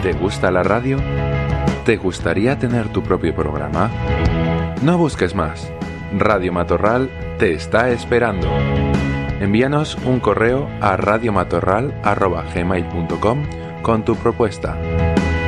¿Te gusta la radio? ¿Te gustaría tener tu propio programa? No busques más. Radio Matorral te está esperando. Envíanos un correo a radiomatorral@gmail.com con tu propuesta.